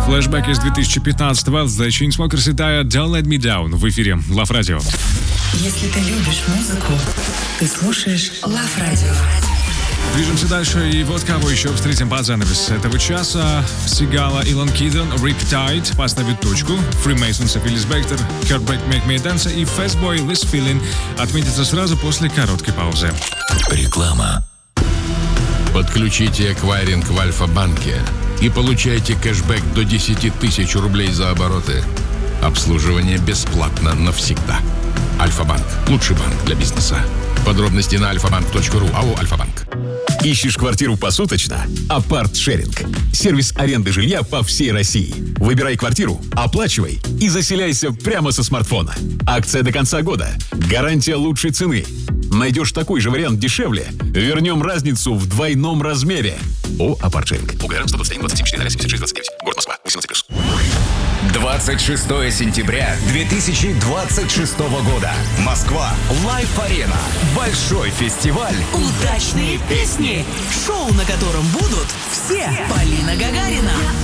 Флэшбэк из 2015-го. The Chainsmokers и Daya Don't Let Me Down в эфире Love Radio. Если ты любишь музыку, ты слушаешь Love Radio. Движемся дальше, и вот кого еще встретим под занавес этого часа. Сигала, Илон Кидон, Riptide поставит точку. Freemasons, Филлис Бектор, Kurt Break, Make Me Dance и Fastboy, This Feeling отметится сразу после короткой паузы. Реклама. Подключите эквайринг в Альфа-банке и получайте кэшбэк до 10 тысяч рублей за обороты. Обслуживание бесплатно навсегда. Альфа-банк. Лучший банк для бизнеса. Подробности на alfabank.ru. АО «Альфа-банк». Ищешь квартиру посуточно? Апарт-шеринг. Сервис аренды жилья по всей России. Выбирай квартиру, оплачивай и заселяйся прямо со смартфона. Акция до конца года. Гарантия лучшей цены. Найдешь такой же вариант дешевле? Вернем разницу в двойном размере. О, Апарт-шеринг. УГРН 121 27 76 29. Город Москва. 18+. 26 сентября 2026 года. Москва. Лайф-арена. Большой фестиваль. Удачные песни. Шоу, на котором будут все. Полина Гагарина,